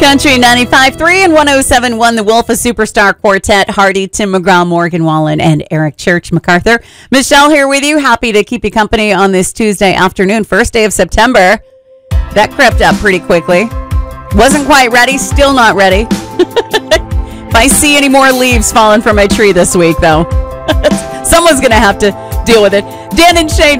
Country 95.3 and 107.1, the Wolf of Superstar Quartet, Hardy, Tim McGraw, Morgan Wallen, and Eric Church MacArthur. Michelle here with you. Happy to keep you company on this Tuesday afternoon, first day of September. That crept up pretty quickly. Wasn't quite ready, still not ready. If I see any more leaves falling from my tree this week, though, someone's going to have to deal with it. Dan and Shay